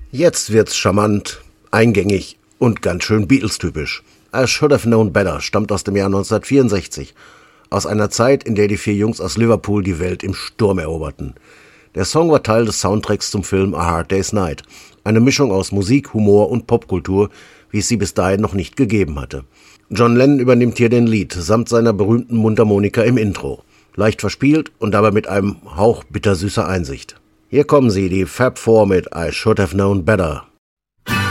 Jetzt wird's charmant, eingängig und ganz schön Beatles-typisch. I Should Have Known Better stammt aus dem Jahr 1964. Aus einer Zeit, in der die vier Jungs aus Liverpool die Welt im Sturm eroberten. Der Song war Teil des Soundtracks zum Film A Hard Day's Night. Eine Mischung aus Musik, Humor und Popkultur, wie es sie bis dahin noch nicht gegeben hatte. John Lennon übernimmt hier den Lead, samt seiner berühmten Mundharmonika im Intro. Leicht verspielt und dabei mit einem Hauch bittersüßer Einsicht. Hier kommen sie, die Fab Four mit I Should Have Known Better.